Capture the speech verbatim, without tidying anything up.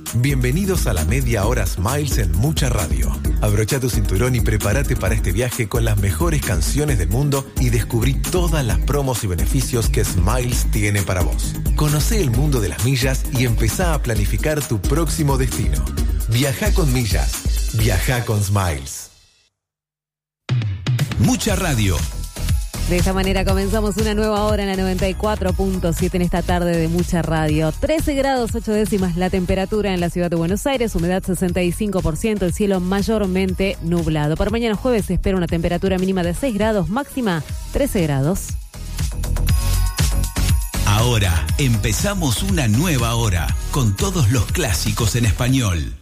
Bienvenidos a la media hora Smiles en Mucha Radio. Abrocha tu cinturón y prepárate para este viaje con las mejores canciones del mundo y descubrí todas las promos y beneficios que Smiles tiene para vos. Conocé el mundo de las millas y empezá a planificar tu próximo destino. Viajá con millas. Viajá con Smiles. Mucha Radio. De esta manera comenzamos una nueva hora en la noventa y cuatro punto siete en esta tarde de Mucha Radio. trece grados ocho décimas la temperatura en la ciudad de Buenos Aires, humedad sesenta y cinco por ciento, el cielo mayormente nublado. Para mañana jueves se espera una temperatura mínima de seis grados, máxima trece grados. Ahora empezamos una nueva hora con todos los clásicos en español.